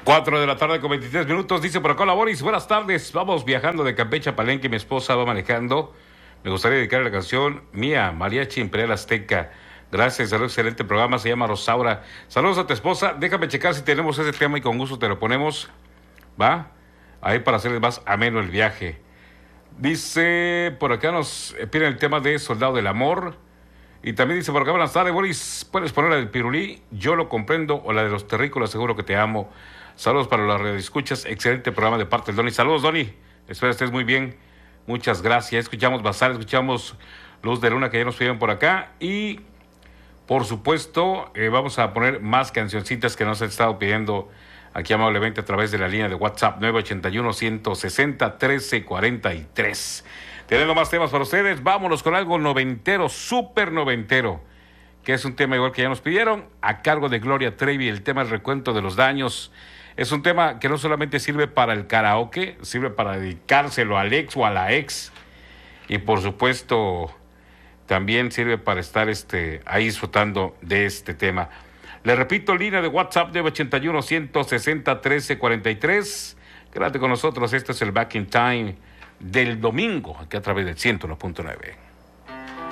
4 de la tarde con 23 minutos, dice por acá la Boris, buenas tardes, vamos viajando de Campeche a Palenque, mi esposa va manejando, me gustaría dedicar la canción mía, Mariachi Imperial Azteca, gracias, saludos, excelente programa, se llama Rosaura, saludos a tu esposa, déjame checar si tenemos ese tema y con gusto te lo ponemos, ¿va? Ahí para hacerles más ameno el viaje. Dice, por acá nos piden el tema de Soldado del Amor, y también dice por acá, buenas tardes, Boris, ¿puedes poner la del Pirulí? Yo lo comprendo, o la de los terrícolas, seguro que te amo. Saludos para las radioescuchas, excelente programa de parte del Doni. Saludos, Doni, espero estés muy bien, muchas gracias. Escuchamos Bazar, escuchamos Luz de Luna, que ya nos pidieron por acá, y por supuesto, vamos a poner más cancioncitas que nos han estado pidiendo aquí amablemente a través de la línea de WhatsApp 981-160-1343. Teniendo más temas para ustedes, vámonos con algo noventero, súper noventero, que es un tema igual que ya nos pidieron, a cargo de Gloria Trevi, el tema El Recuento de los Daños. Es un tema que no solamente sirve para el karaoke, sirve para dedicárselo al ex o a la ex, y por supuesto también sirve para estar ahí disfrutando de este tema. Le repito, línea de WhatsApp 981-160-1343. Quédate con nosotros, este es el Back in Time del domingo, aquí a través del 101.9.